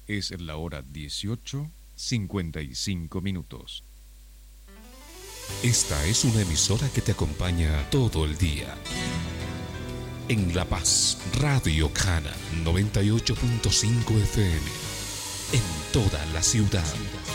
Es la hora 18:55. Esta es una emisora que te acompaña todo el día. En La Paz, Radio Cana 98.5 FM. En toda la ciudad.